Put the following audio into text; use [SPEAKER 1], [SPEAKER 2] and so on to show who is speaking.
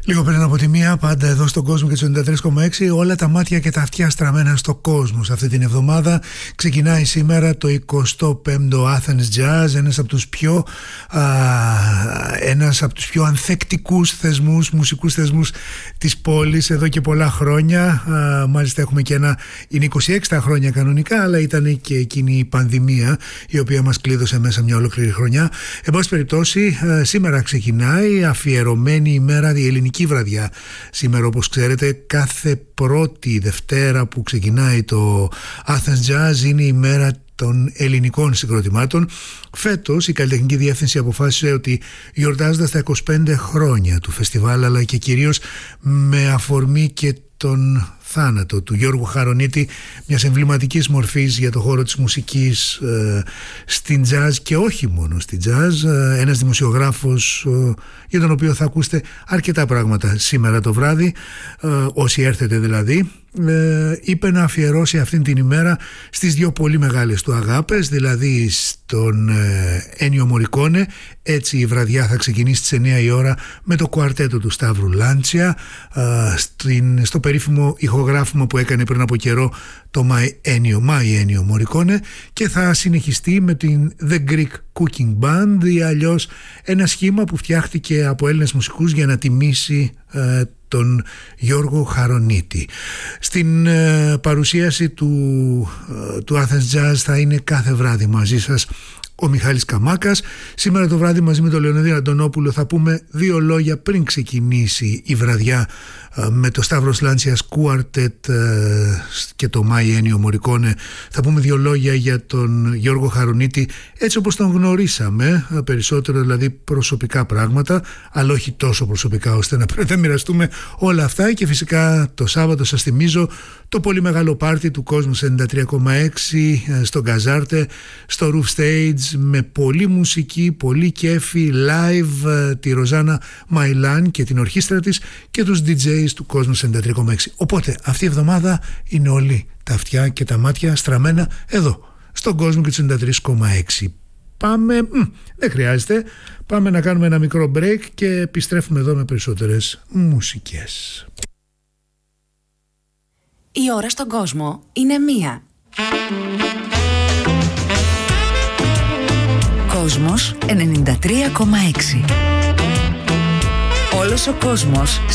[SPEAKER 1] Λίγο πριν από τη μία, πάντα εδώ στον κόσμο και του 93,6, όλα τα μάτια και τα αυτιά στραμμένα στο κόσμο. Σε αυτή την εβδομάδα ξεκινάει σήμερα το 25ο Athens Jazz, ένας από τους πιο ανθεκτικούς θεσμούς, μουσικούς θεσμούς της πόλης εδώ και πολλά χρόνια. Μάλιστα έχουμε και είναι 26 τα χρόνια κανονικά, αλλά ήταν και εκείνη η πανδημία η οποία μας κλείδωσε μέσα μια ολόκληρη χρονιά. Εν πάση περιπτώσει, σήμερα ξεκινάει αφιερωμένη ημέρα, η ελληνική βραδιά. Σήμερα, όπως ξέρετε, κάθε πρώτη Δευτέρα που ξεκινάει το Athens Jazz είναι η μέρα των ελληνικών συγκροτημάτων. Φέτος η καλλιτεχνική διεύθυνση αποφάσισε ότι, γιορτάζοντας τα 25 χρόνια του φεστιβάλ, αλλά και κυρίως με αφορμή και τον θάνατο του Γιώργου Χαρονίτη, μιας εμβληματικής μορφής για το χώρο της μουσικής στην jazz και όχι μόνο στην jazz, ένας δημοσιογράφος για τον οποίο θα ακούσετε αρκετά πράγματα σήμερα το βράδυ, όσοι έρθετε δηλαδή, είπε να αφιερώσει αυτήν την ημέρα στις δύο πολύ μεγάλες του αγάπες, δηλαδή στον Ένιο Μωρικόνε. Έτσι η βραδιά θα ξεκινήσει στις 9 η ώρα με το κουαρτέτο του Σταύρου Λάντσια, στο περίφημο ηχογράφημα που έκανε πριν από καιρό το My Ennio Morricone, και θα συνεχιστεί με την The Greek Cooking Band, ή αλλιώς ένα σχήμα που φτιάχτηκε από Έλληνες μουσικούς για να τιμήσει τον Γιώργο Χαρονίτη. Στην παρουσίαση του Athens Jazz θα είναι κάθε βράδυ μαζί σας ο Μιχάλης Καμάκας. Σήμερα το βράδυ μαζί με τον Λεωνίδη Αντωνόπουλο θα πούμε δύο λόγια πριν ξεκινήσει η βραδιά με το Σταύρος Λάντσιας Κουαρτέτ και το My Ennio Morricone. Θα πούμε δύο λόγια για τον Γιώργο Χαρονίτη έτσι όπως τον γνωρίσαμε, περισσότερο δηλαδή προσωπικά πράγματα, αλλά όχι τόσο προσωπικά ώστε να πρέπει να μοιραστούμε όλα αυτά. Και φυσικά το Σάββατο, σας θυμίζω, το πολύ μεγάλο πάρτι του κόσμου 93,6 στο Γκαζάρτε, στο Roof Stage, με πολλή μουσική, πολύ κέφι, live, τη Ροζάνα Μαϊλάν και την ορχήστρα της και τους DJs του κόσμου 93,6. Οπότε αυτή η εβδομάδα είναι όλοι τα αυτιά και τα μάτια στραμμένα εδώ στον κόσμο και τους 93,6. Πάμε, δεν χρειάζεται, πάμε να κάνουμε ένα μικρό break και επιστρέφουμε εδώ με περισσότερες μουσικές.
[SPEAKER 2] Η ώρα στον κόσμο είναι 1. Κόσμος 93,6. Όλος ο κόσμος